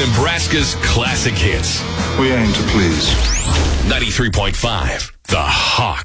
Nebraska's classic hits. We aim to please. 93.5, The Hawk.